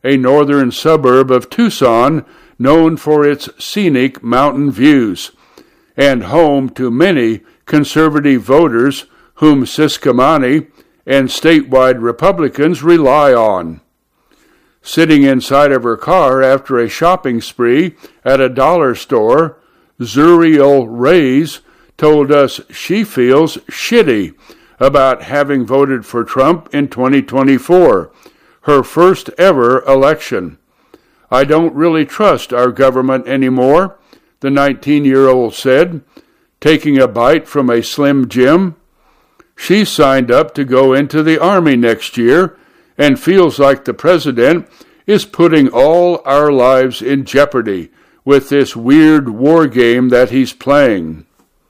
a northern suburb of Tucson known for its scenic mountain views, and home to many conservative voters whom Ciscomani and statewide Republicans rely on. Sitting inside of her car after a shopping spree at a dollar store, Zuriel Reyes told us she feels shitty about having voted for Trump in 2024, her first ever election. I don't really trust our government anymore, the 19-year-old said, taking a bite from a Slim Jim. She signed up to go into the Army next year and feels like the president is putting all our lives in jeopardy with this weird war game that he's playing.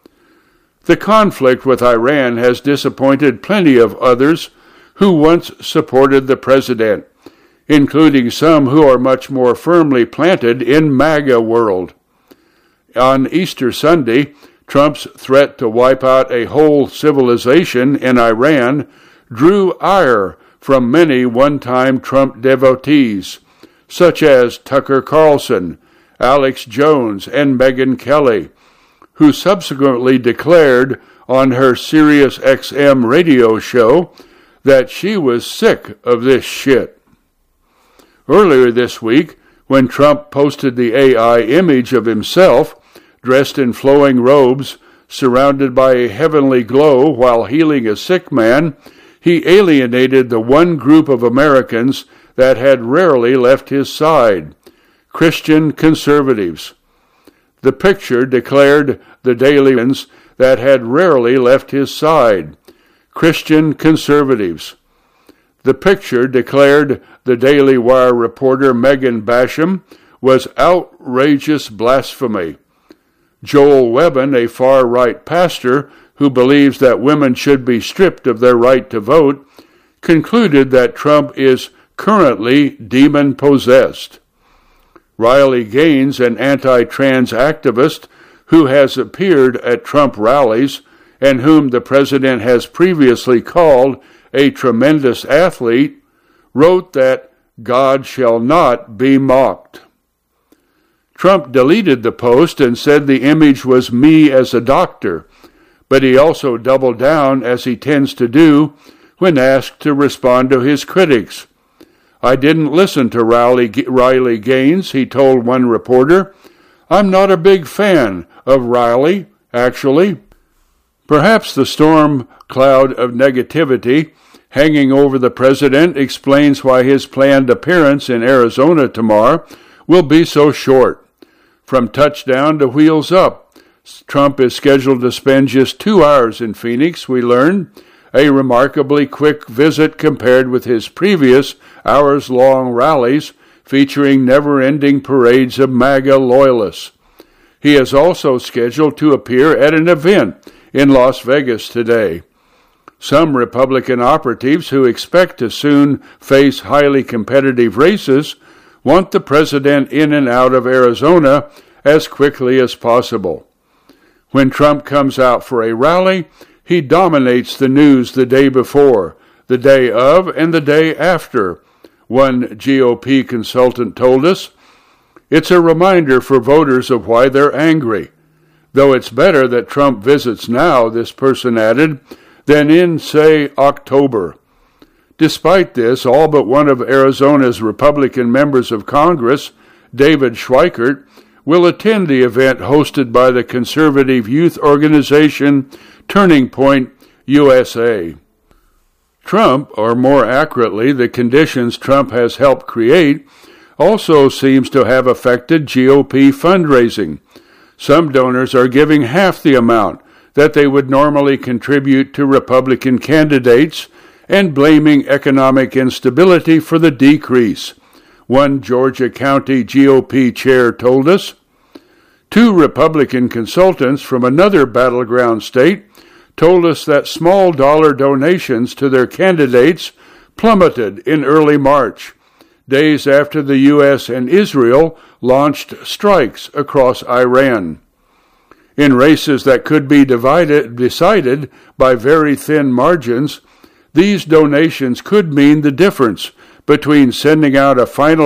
The conflict with Iran has disappointed plenty of others who once supported the president, including some who are much more firmly planted in MAGA world. On Easter Sunday, Trump's threat to wipe out a whole civilization in Iran drew ire from many one-time Trump devotees, such as Tucker Carlson, Alex Jones, and Megyn Kelly, who subsequently declared on her SiriusXM radio show that she was sick of this shit. Earlier this week, when Trump posted the AI image of himself dressed in flowing robes, surrounded by a heavenly glow while healing a sick man, he alienated the one group of Americans that had rarely left his side, Christian conservatives. The picture declared the Daily Ones that had rarely left his side, Christian conservatives. The picture declared the Daily Wire reporter Megan Basham was outrageous blasphemy. Joel Webbin, a far-right pastor who believes that women should be stripped of their right to vote, concluded that Trump is currently demon-possessed. Riley Gaines, an anti-trans activist who has appeared at Trump rallies and whom the president has previously called a tremendous athlete, wrote that God shall not be mocked. Trump deleted the post and said the image was me as a doctor, but he also doubled down, as he tends to do, when asked to respond to his critics. I didn't listen to Riley Gaines, he told one reporter. I'm not a big fan of Riley, actually. Perhaps the storm cloud of negativity hanging over the president explains why his planned appearance in Arizona tomorrow will be so short. From touchdown to wheels up, Trump is scheduled to spend just 2 hours in Phoenix, we learned, a remarkably quick visit compared with his previous hours-long rallies featuring never-ending parades of MAGA loyalists. He is also scheduled to appear at an event in Las Vegas today. Some Republican operatives who expect to soon face highly competitive races want the president in and out of Arizona as quickly as possible. When Trump comes out for a rally, he dominates the news the day before, the day of, and the day after, one GOP consultant told us. It's a reminder for voters of why they're angry. Though it's better that Trump visits now, this person added, than in, say, October. Despite this, all but one of Arizona's Republican members of Congress, David Schweikert, will attend the event hosted by the conservative youth organization Turning Point USA. Trump, or more accurately, the conditions Trump has helped create, also seems to have affected GOP fundraising. Some donors are giving half the amount that they would normally contribute to Republican candidates and blaming economic instability for the decrease, one Georgia County GOP chair told us. 2 Republican consultants from another battleground state told us that small dollar donations to their candidates plummeted in early March, days after the U.S. and Israel launched strikes across Iran. In races that could be decided by very thin margins, these donations could mean the difference between sending out a final